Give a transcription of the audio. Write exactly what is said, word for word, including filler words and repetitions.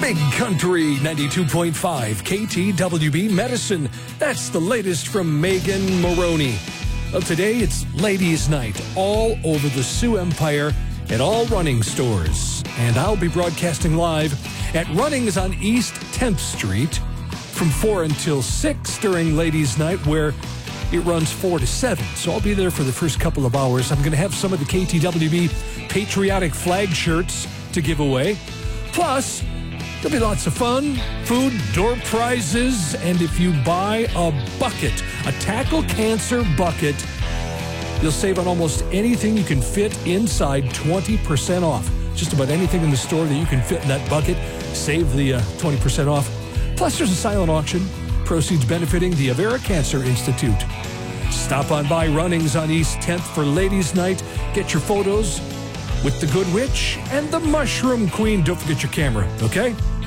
Big Country ninety-two point five K T W B Medicine. That's the latest from Megan Moroney. Well, today it's Ladies' Night all over the Sioux Empire at all running stores. And I'll be broadcasting live at Runnings on East tenth Street from four until six during Ladies' Night, where it runs four to seven. So I'll be there for the first couple of hours. I'm going to have some of the K T W B patriotic flag shirts to give away. Plus, there'll be lots of fun, food, door prizes, and if you buy a bucket, a Tackle Cancer bucket, you'll save on almost anything you can fit inside, twenty percent off. Just about anything in the store that you can fit in that bucket, save the uh, twenty percent off. Plus, there's a silent auction, proceeds benefiting the Avera Cancer Institute. Stop on by Runnings on East tenth for Ladies' Night. Get your photos with the Good Witch and the Mushroom Queen. Don't forget your camera, okay?